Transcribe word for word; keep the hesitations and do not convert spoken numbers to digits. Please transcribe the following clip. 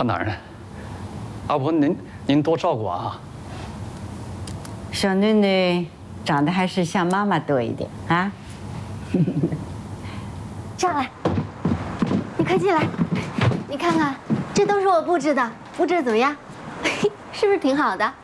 他哪儿呢？阿婆，您您多照顾啊。 小囡囡长得还是像妈妈多一点啊。 上来，你快进来，你看看，这都是我布置的，布置得怎么样？是不是挺好的？